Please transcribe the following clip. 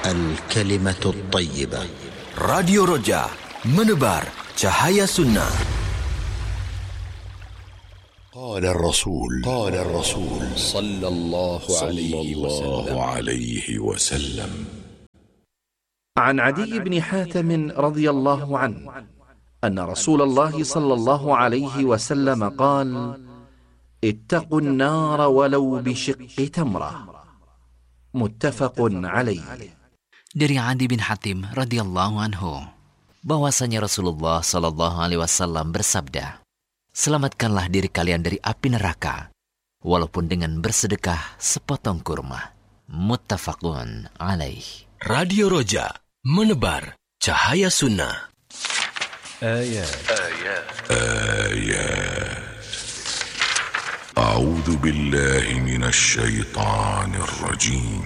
الكلمة الطيبة. Radio Roja, menebar cahaya sunnah. قال الرسول صلى الله عليه وسلم عن عدي بن حاتم رضي الله عنه أن رسول الله صلى الله عليه وسلم قال: اتقوا النار ولو بشق تمرة. متفق عليه. Dari Adi bin Hatim radhiyallahu anhu, bahwasanya Rasulullah sallallahu alaihi wasallam bersabda, selamatkanlah diri kalian dari api neraka, walaupun dengan bersedekah sepotong kurma. Muttafaqun alaih. Radio Roja, menebar cahaya sunnah. آيات أعوذ بالله من الشيطان الرجيم